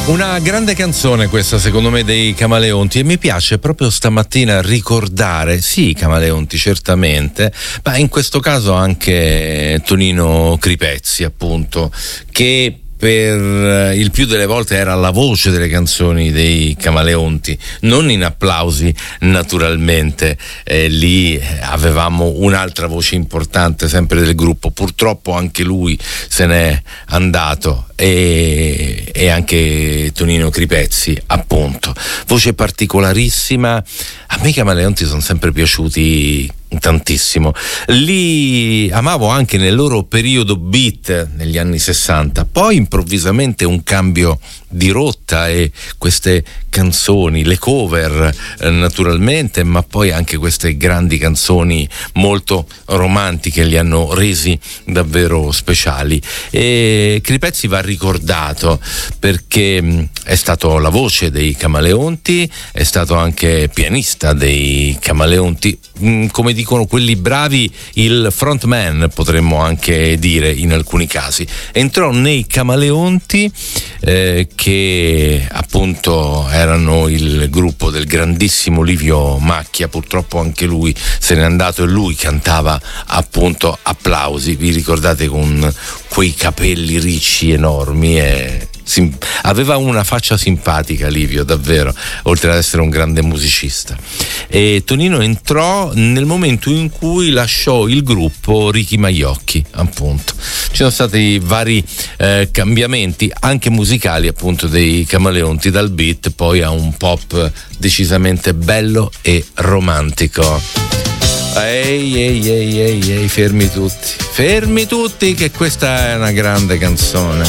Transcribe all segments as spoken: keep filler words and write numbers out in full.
Una grande canzone questa, secondo me, dei Camaleonti, e mi piace proprio stamattina ricordare, sì, i Camaleonti certamente, ma in questo caso anche Tonino Cripezzi, appunto, che per il più delle volte era la voce delle canzoni dei Camaleonti, non in applausi naturalmente, eh, lì avevamo un'altra voce importante sempre del gruppo, purtroppo anche lui se n'è andato, e, e anche Tonino Cripezzi, appunto, voce particolarissima. A me i Camaleonti sono sempre piaciuti tantissimo, li amavo anche nel loro periodo beat negli anni sessanta, poi improvvisamente un cambio di rotta e queste canzoni, le cover eh, naturalmente, ma poi anche queste grandi canzoni molto romantiche li hanno resi davvero speciali. E Cripezzi va ricordato perché mh, è stato la voce dei Camaleonti, è stato anche pianista dei Camaleonti, mh, come dicono quelli bravi, il frontman potremmo anche dire in alcuni casi. Entrò nei Camaleonti eh, che appunto erano il gruppo del grandissimo Livio Macchia, purtroppo anche lui se n'è andato, e lui cantava appunto Applausi, vi ricordate, con quei capelli ricci enormi, e sim- aveva una faccia simpatica Livio, davvero, oltre ad essere un grande musicista. E Tonino entrò nel momento in cui lasciò il gruppo Ricky Maiocchi, appunto. Ci sono stati vari eh, cambiamenti anche musicali, appunto, dei Camaleonti, dal beat poi a un pop decisamente bello e romantico. Ehi, ehi, ehi, ehi, ehi, fermi tutti, fermi tutti, che questa è una grande canzone.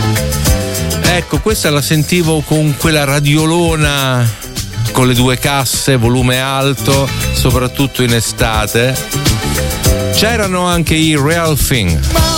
Ecco, questa la sentivo con quella radiolona con le due casse, volume alto, soprattutto in estate. C'erano anche i Real Thing.